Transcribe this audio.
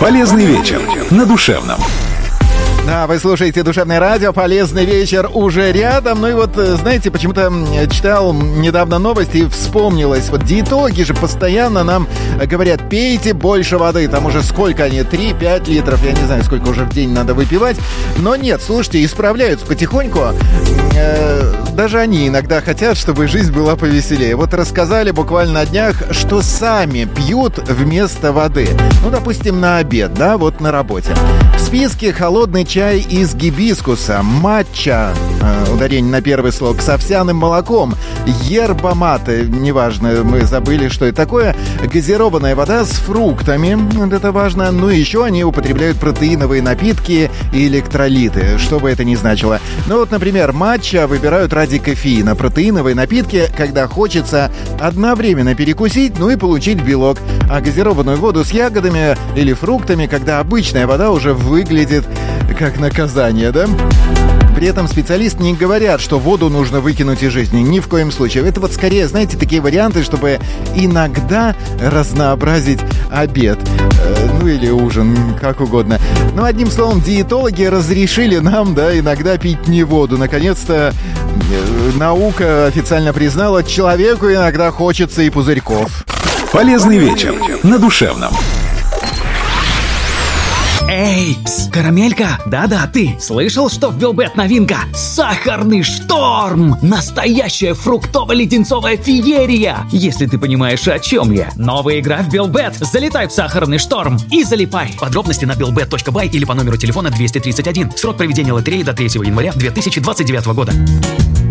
Полезный вечер на Душевном. Да, вы слушаете «Душевное радио», полезный вечер уже рядом. Ну и вот, знаете, почему-то читал недавно новости и вспомнилось. Вот диетологи же постоянно нам говорят: пейте больше воды. Там уже сколько они, 3-5 литров, я не знаю, сколько уже в день надо выпивать. Но нет, слушайте, исправляются потихоньку. Даже они иногда хотят, чтобы жизнь была повеселее. Вот рассказали буквально на днях, что сами пьют вместо воды. Ну, допустим, на обед, да, вот на работе. В списке холодный чай из гибискуса, матча, ударение на первый слог, с овсяным молоком, yerba-mate, неважно, мы забыли, что это такое, газированная вода с фруктами, вот это важно, ну и еще они употребляют протеиновые напитки и электролиты, что бы это ни значило. Ну вот, например, матча выбирают ради кофеина, протеиновые напитки, когда хочется одновременно перекусить, ну и получить белок, а газированную воду с ягодами или фруктами, когда обычная вода уже выглядит как наказание, да? При этом специалисты не говорят, что воду нужно выкинуть из жизни. Ни в коем случае. Это вот скорее, знаете, такие варианты, чтобы иногда разнообразить обед. Ну или ужин, как угодно. Но одним словом, диетологи разрешили нам, да, иногда пить не воду. Наконец-то наука официально признала, человеку иногда хочется и пузырьков. Полезный вечер на Душевном. Эй, карамелька, да-да, ты слышал, что в Белбет новинка? Сахарный шторм! Настоящая фруктово-леденцовая феерия! Если ты понимаешь, о чем я. Новая игра в Белбет. Залетай в сахарный шторм и залипай. Подробности на belbet.by или по номеру телефона 231. Срок проведения лотереи до 3 января 2029 года.